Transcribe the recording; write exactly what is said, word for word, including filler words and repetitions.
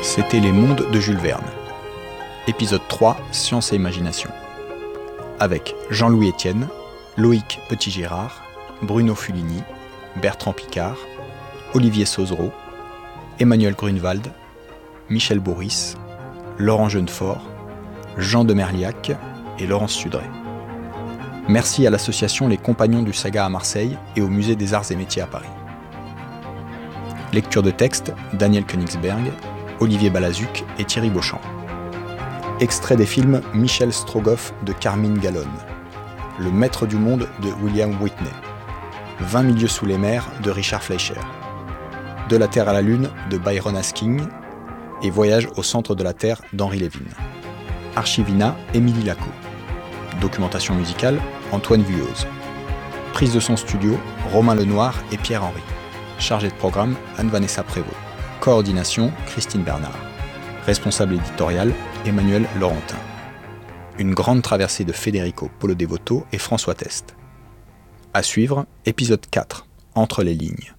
C'était Les Mondes de Jules Verne. Épisode trois, Science et Imagination. Avec Jean-Louis Etienne, Loïc Petit-Girard, Bruno Fulini, Bertrand Picard, Olivier Sauzereau, Emmanuel Grunewald, Michel Boris, Laurent Jeunefort, Jean de Merliac et Laurence Sudret. Merci à l'association Les Compagnons du Saga à Marseille et au Musée des Arts et Métiers à Paris. Lecture de texte, Daniel Koenigsberg, Olivier Balazuc et Thierry Beauchamp. Extrait des films Michel Strogoff de Carmine Gallone, Le Maître du Monde de William Whitney, Vingt milieux sous les mers de Richard Fleischer, De la Terre à la Lune de Byron Asking et Voyage au centre de la Terre d'Henri Levin. Archivina, Émilie Lacot. Documentation musicale, Antoine Vuillauze. Prise de son studio, Romain Lenoir et Pierre Henry. Chargé de programme, Anne-Vanessa Prévost. Coordination, Christine Bernard. Responsable éditorial, Emmanuel Laurentin. Une grande traversée de Federico Polo Devoto et François Test. À suivre, épisode quatre, Entre les lignes.